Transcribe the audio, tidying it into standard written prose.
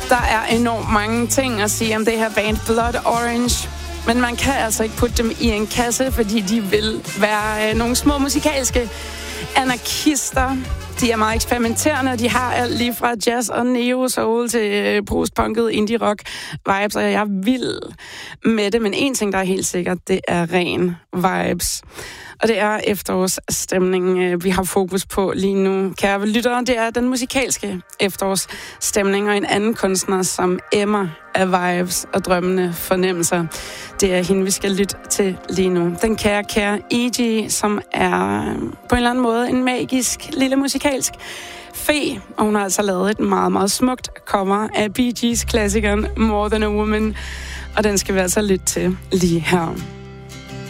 Der er enormt mange ting at sige om det her band Blood Orange. Men man kan altså ikke putte dem i en kasse, fordi de vil være nogle små musikalske anarkister. De er meget eksperimenterende, og de har alt lige fra jazz og neo-soul til postpunket indie-rock vibes, og jeg er vild med det. Men en ting, der er helt sikkert, det er ren vibes. Og det er efterårsstemning, vi har fokus på lige nu. Kære lyttere, det er den musikalske efterårsstemning, og en anden kunstner, som emmer af vibes og drømmende fornemmelser. Det er hende, vi skal lytte til lige nu. Den kære E.G., som er på en eller anden måde en magisk lille musikalsk fe, og hun har altså lavet et meget, meget smukt cover af Bee Gees klassikeren More Than a Woman, og den skal vi altså lytte til lige her.